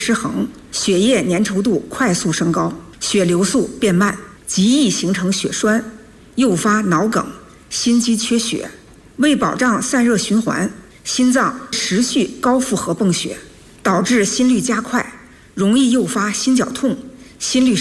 失衡，血液粘稠度快速升高，血流速变慢，极易形成血栓，诱发脑梗、心肌缺血。为保障散热循环，心脏持续高负荷泵血，导致心率加快，容易诱发心绞痛、心律